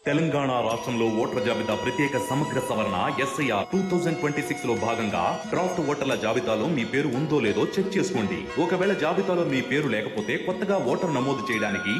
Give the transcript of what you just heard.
తెలంగాణ రాష్ట్రంలో ఓటర్ల జాబితా ప్రత్యేక సమగ్ర సవరణ ఎస్ఐఆర్ 2026 లో భాగంగా డ్రాఫ్ట్ ఓటర్ల జాబితాలో మీ పేరు ఉందో లేదో చెక్ చేసుకోండి. ఒకవేళ జాబితాలో మీ పేరు లేకపోతే కొత్తగా ఓటర్ నమోదు చేయడానికి